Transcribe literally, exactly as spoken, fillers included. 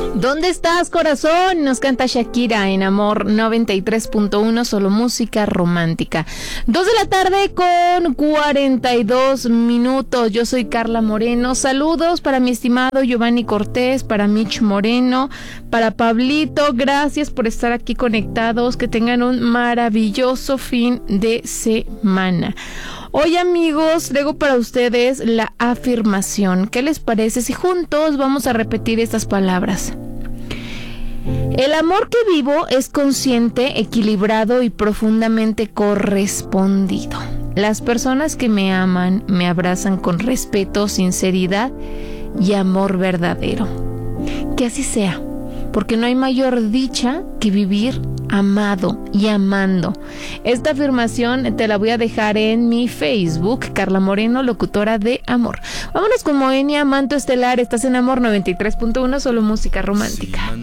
¿Dónde estás, corazón? Nos canta Shakira en Amor noventa y tres punto uno, solo música romántica. Dos de la tarde con cuarenta y dos minutos. Yo soy Carla Moreno. Saludos para mi estimado Giovanni Cortés, para Mitch Moreno, para Pablito. Gracias por estar aquí conectados. Que tengan un maravilloso fin de semana. Hoy, amigos, traigo para ustedes la afirmación. ¿Qué les parece si juntos vamos a repetir estas palabras? El amor que vivo es consciente, equilibrado y profundamente correspondido. Las personas que me aman me abrazan con respeto, sinceridad y amor verdadero. Que así sea, porque no hay mayor dicha que vivir amado y amando. Esta afirmación te la voy a dejar en mi Facebook, Carla Moreno, locutora de amor. Vámonos con Moenia, Manto Estelar. Estás en Amor noventa y tres punto uno, solo música romántica.